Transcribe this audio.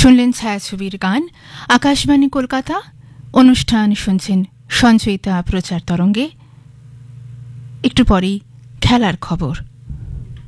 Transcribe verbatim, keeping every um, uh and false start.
শুনলেন ছায়াছবির গান। আকাশবাণী কলকাতা, অনুষ্ঠান শুনছেন সঞ্চয়িতা প্রচার তরঙ্গে। একটু পরেই খেলার খবর।